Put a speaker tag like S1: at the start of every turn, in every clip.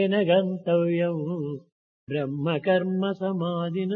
S1: గంతవ్యం బ్రహ్మ కర్మ సమాధిన.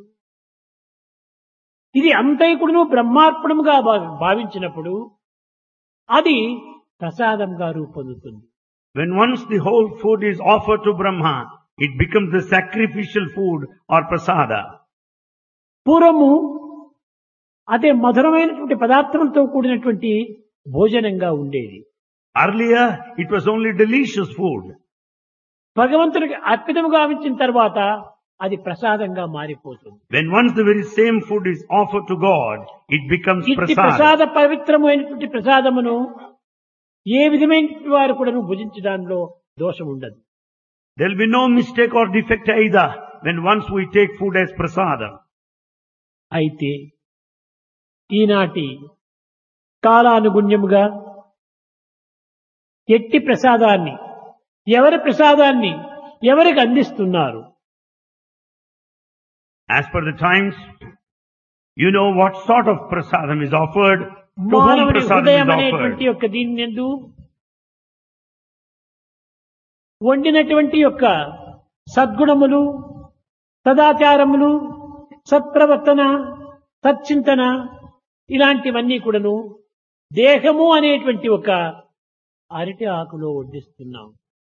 S1: ఇది అంతైకుడును బ్రహ్మార్పణముగా భావించినప్పుడు అది ప్రసాదంగా రూపొందుతుంది.
S2: When once the whole food is offered to Brahma, it becomes the sacrificial food or prasada.
S1: పూర్వము అదే మధురమైనటువంటి పదార్థాలతో కూడినటువంటి భోజనంగా ఉండేది.
S2: Earlier, it was only delicious food.
S1: భగవంతునికి అర్పితముగా గావించిన తర్వాత అది ప్రసాదంగా మారిపోతుంది.
S2: When once the very same food is offered to God, it becomes
S1: ఇట్టి
S2: prasada.
S1: ప్రసాద పవిత్రమైనటువంటి ప్రసాదమును ఏ విధమైన వారు కూడా భుజించడంలో దోషం ఉండదు.
S2: There will be no mistake or defect either when once we take food as prasada.
S1: అయితే ఈనాటి కాలానుగుణ్యముగా ఎట్టి ప్రసాదాన్ని ఎవరికి అందిస్తున్నారు?
S2: As per the times, you know what sort of prasadam is offered, to whom
S1: మానవుని
S2: prasadam
S1: హృదయం
S2: is
S1: అనేటువంటి
S2: offered.
S1: యొక్క దీని యందు వండినటువంటి యొక్క సద్గుణములు, సదాచారములు, సత్ప్రవర్తన, సచ్చింతన ఇలాంటివన్నీ కూడాను దేహము అనేటువంటి ఒక అరటి ఆకులో వడ్డిస్తున్నాం.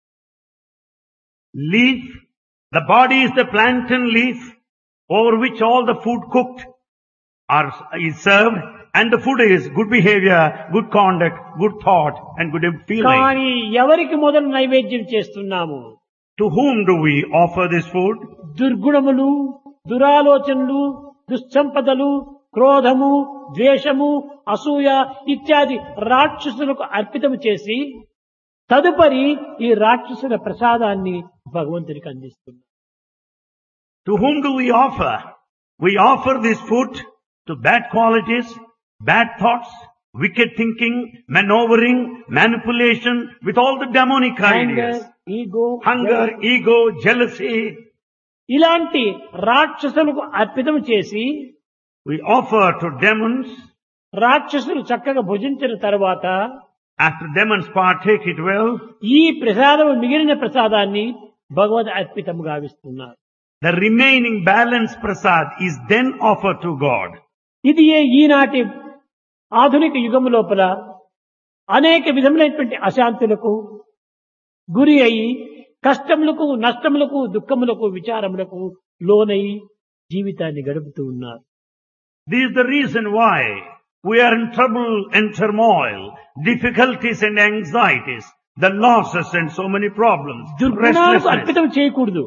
S2: Leaf, the body is the plantain leaf over which all the food cooked is served, and the food is good behavior, good conduct, good thought and good feeling.
S1: కానీ ఎవరికి మొదలు నైవేద్యం చేస్తున్నాము?
S2: To whom do we offer this food?
S1: దుర్గుణములు, దురాలోచనలు, దుస్సంపదలు, క్రోధము, ద్వేషము, అసూయ ఇత్యాది రాక్షసులకు అర్పితము చేసి తదుపరి ఈ రాక్షసుల ప్రసాదాన్ని భగవంతునికి అందిస్తున్నాం.
S2: To whom do we offer? We offer this food to bad qualities, bad thoughts, wicked thinking, maneuvering, manipulation with all the demonic ideas. Hunger, ego, jealousy.
S1: ఇలాంటి రాక్షసులకు అర్పితం చేసి
S2: We offer to demons.
S1: రాక్షసులు చక్కగా భుజించిన తర్వాత
S2: After demons partake it well,
S1: ఈ ప్రసాదం మిగిలిన ప్రసాదాన్ని భగవద్ అర్పితం గావిస్తున్నారు.
S2: the remaining balance prasad is then offered to God.
S1: ఇది ఈనాటి ఆధునిక యుగము లోపల అనేక విధములైనటువంటి అశాంతులకు గురి అయి కష్టములకు, నష్టములకు, దుఃఖములకు, విచారములకు లోనై జీవితాన్ని గడుపుతూ ఉన్నారు.
S2: This is the reason why we are in trouble and turmoil, difficulties and anxieties, the losses and so many problems,
S1: దుర్గుణాలకు
S2: restlessness.
S1: అర్పితం చేయకూడదు.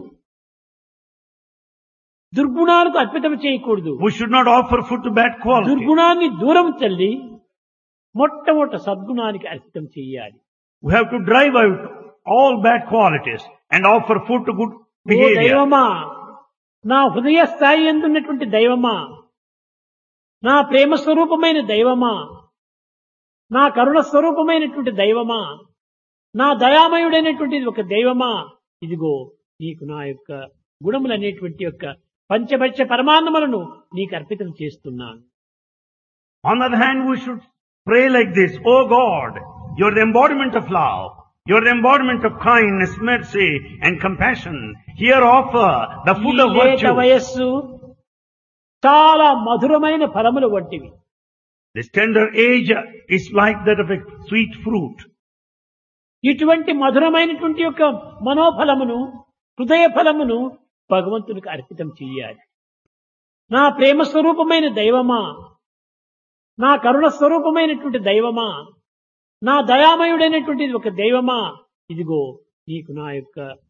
S1: దుర్గుణాలకు అర్పితం చేయకూడదు.
S2: We should not offer food to bad quality.
S1: దుర్గుణాన్ని దూరం తల్లి మొట్టమొదట సద్గుణానికి అర్పితం చేయాలి.
S2: We have to drive out all bad qualities and offer food to good
S1: oh
S2: behavior.
S1: దైవమా, నా హృదయ స్థాయి ఎందున్నటువంటి దైవమా, నా ప్రేమ స్వరూపమైన దైవమా, నా కరుణ స్వరూపమైనటువంటి దైవమా, నా దయామయుడైనటువంటి ఒక దైవమా, ఇదిగో నీకు నా యొక్క గుణములనేటువంటి యొక్క పంచభక్ష పరమాన్నములను నీకు అర్పితం చేస్తున్నాను.
S2: On the other hand, we should pray like this: Oh God, you are the embodiment of love. You are the embodiment of kindness, mercy and compassion. Here offer the food of
S1: ఈ లేత
S2: virtue.
S1: వయస్సు చాలా మధురమైన ఫలములు వంటివి.
S2: This tender age is like that of a sweet fruit.
S1: ఇటువంటి మధురమైనటువంటి యొక్క మనోఫలమును, హృదయ ఫలమును భగవంతునికి అర్పితం చెయ్యాలి. నా ప్రేమ స్వరూపమైన దైవమా, నా కరుణ స్వరూపమైనటువంటి దైవమా, నా దయామయుడైనటువంటి ఒక దైవమా, ఇదిగో నీకు నా యొక్క